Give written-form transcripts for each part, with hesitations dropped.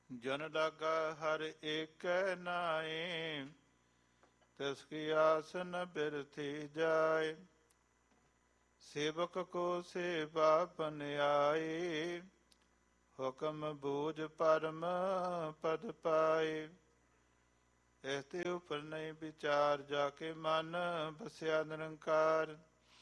ਜਨ ਲਾਗਾ ਹਰ ਏਕੈ ਨਾਏ, ਤਿਸ ਕੀ ਆਸ ਨ ਬਿਰਥੀ ਜਾਏ। ਸੇਵਕ ਕੋ ਸੇਵਾ ਬਨਿਆਏ, ਹੁਕਮ ਬੂਝ ਪਰਮ ਪਦ ਪਾਏ। ਇਸ ਤੇ ਉਪਰ ਨਹੀਂ ਵਿਚਾਰ, ਜਾ ਕੇ ਮਨ ਬਸਿਆ ਨਿਰੰਕਾਰ।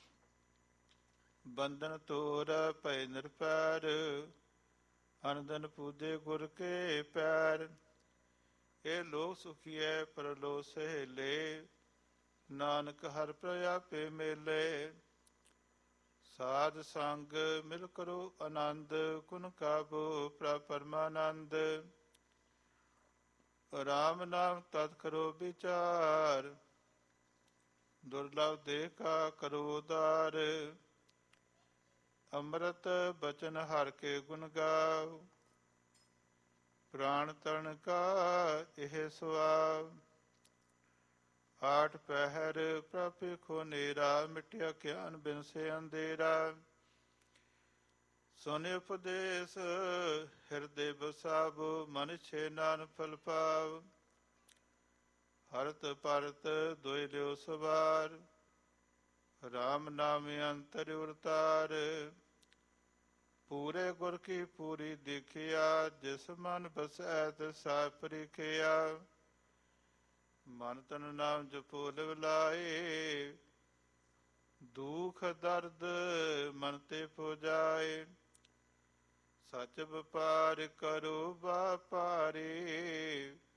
ਬੰਧਨ ਤੋਰ ਭੈ ਨਿਰਪੈਰ, ਅਨੰਦਨ ਪੂਜੇ ਗੁਰ ਕੇ ਪੈਰ। ਇਹ ਲੋਕ ਸੁਖੀਐ ਪਰਲੋ ਸਹੇਲੇ, ਨਾਨਕ ਹਰਿ ਪ੍ਰਆਪੇ ਮੇਲੇ। ਸਾਧ ਸੰਗ ਮਿਲ ਕਰੋ ਆਨੰਦ, ਗੁਣ ਗਾਵੋ ਪ੍ਰਭ ਪਰਮਾਨੰਦ। ਰਾਮ ਨਾਮ ਤਤ ਕਰੋ ਵਿਚਾਰ, ਦੁਰਲਭ ਦੇਹ ਕਾ ਕਰੋ ਉਦਾਰ। ਅੰਮ੍ਰਿਤ ਬਚਨ ਹਰਿ ਕੇ ਗੁਣ ਗਾਓ, ਪ੍ਰਾਣ ਤਨ ਕਾ ਇਹ ਸੁਆਵ। ਆਠ ਪਹਿਰ ਪ੍ਰਭ ਭੇਖੋ ਨੇਰਾ, ਮਿਟਿਆ ਗਿਆਨ ਬਿਨਸੇ ਅੰਧੇਰਾ। ਸੁਨ ਉਪਦੇਸ਼ ਹਿਰਦੇ ਬਸਾਵੋ, ਮਨ ਛੇ ਨਾਨਕ ਫਲ ਪਾਵ। ਹਰਤ ਭਰਤ ਦੁਇ ਲਿਓ ਸਵਾਰ, ਰਾਮ ਨਾਮ ਅੰਤਰ ਉਰਤਾਰ। ਪੂਰੇ ਗੁਰ ਕੀ ਪੂਰੀ ਦੇਖਿਆ, ਜਿਸ ਮਨ ਬਸੈ ਤਿਸ ਸਾਹਿਬ ਪਰੀਖਿਆ। ਮਨ ਤਨ ਨਾਮ ਜਪੋ ਲਿਵ ਲਾਏ, ਦੁਖ ਦਰਦ ਮਨ ਤੇ ਪੁਜਾਏ। ਸਚ ਵਪਾਰ ਕਰੋ ਵਾਪਾਰੀ,